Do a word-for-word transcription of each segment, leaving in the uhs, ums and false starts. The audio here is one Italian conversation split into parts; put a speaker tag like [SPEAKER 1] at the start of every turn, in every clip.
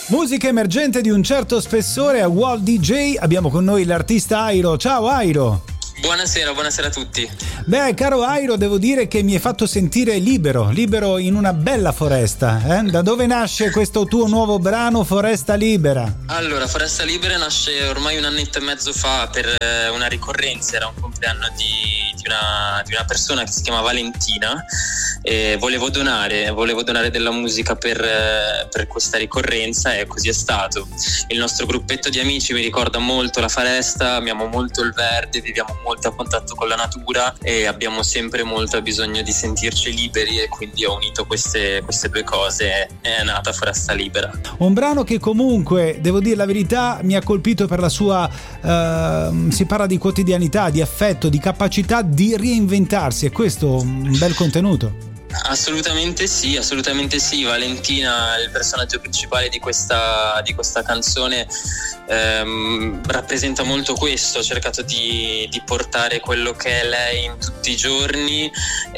[SPEAKER 1] Musica emergente di un certo spessore a World D J. Abbiamo con noi l'artista Airo. Ciao Airo.
[SPEAKER 2] Buonasera, buonasera a tutti.
[SPEAKER 1] Beh, caro Airo, devo dire che mi hai fatto sentire libero, libero in una bella foresta. Eh? Da dove nasce questo tuo nuovo brano, Foresta Libera?
[SPEAKER 2] Allora, Foresta Libera nasce ormai un annetto e mezzo fa per una ricorrenza, era un compleanno di, di, una, di una persona che si chiama Valentina e volevo donare, volevo donare della musica per, per questa ricorrenza e così è stato. Il nostro gruppetto di amici mi ricorda molto la foresta, amiamo molto il verde, viviamo molto a contatto con la natura e abbiamo sempre molto bisogno di sentirci liberi e quindi ho unito queste, queste due cose, è nata Foresta Libera.
[SPEAKER 1] Un brano che comunque, devo dire la verità, mi ha colpito per la sua, uh, si parla di quotidianità, di affetto, di capacità di reinventarsi, e questo un bel contenuto.
[SPEAKER 2] Assolutamente sì, assolutamente sì. Valentina, il personaggio principale di questa, di questa canzone, ehm, rappresenta molto questo. Ho cercato di, di portare quello che è lei in tutti i giorni,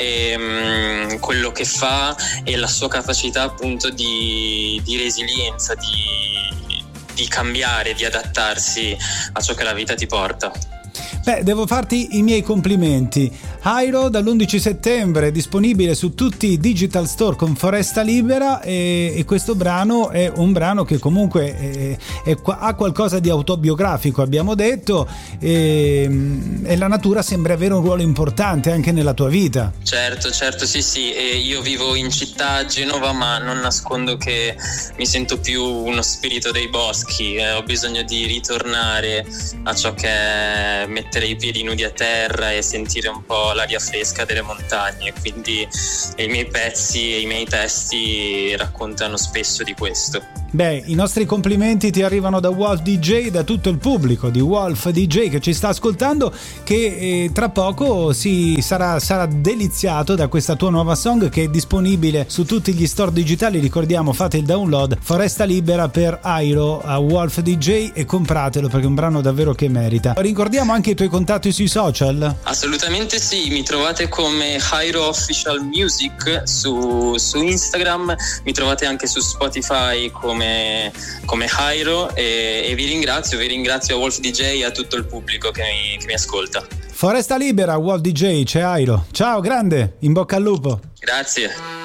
[SPEAKER 2] ehm, quello che fa e la sua capacità appunto di, di resilienza, di, di cambiare, di adattarsi a ciò che la vita ti porta.
[SPEAKER 1] Beh, devo farti i miei complimenti. Airo dall'undici settembre è disponibile su tutti i digital store con Foresta Libera e, e questo brano è un brano che comunque è, è, ha qualcosa di autobiografico, abbiamo detto, e, e la natura sembra avere un ruolo importante anche nella tua vita.
[SPEAKER 2] Certo, certo, sì, sì. E io vivo in città a Genova, ma non nascondo che mi sento più uno spirito dei boschi. Eh, ho bisogno di ritornare a ciò che è mettere i piedi nudi a terra e sentire un po' l'aria fresca delle montagne, quindi i miei pezzi e i miei testi raccontano spesso di questo.
[SPEAKER 1] Beh, i nostri complimenti ti arrivano da Wolf D J, da tutto il pubblico di Wolf D J che ci sta ascoltando, che eh, tra poco si sarà, sarà deliziato da questa tua nuova song che è disponibile su tutti gli store digitali. Ricordiamo, fate il download, Foresta Libera per Airo a Wolf D J e compratelo perché è un brano davvero che merita. Ricordiamo anche i tuoi contatti sui social?
[SPEAKER 2] Assolutamente sì, mi trovate come Airo Official Music su, su Instagram, mi trovate anche su Spotify come come, come Airo e, e vi ringrazio, vi ringrazio a Wolf D J e a tutto il pubblico che mi, che mi ascolta.
[SPEAKER 1] Foresta Libera, Wolf D J, c'è Airo. Ciao, grande, in bocca al lupo.
[SPEAKER 2] Grazie.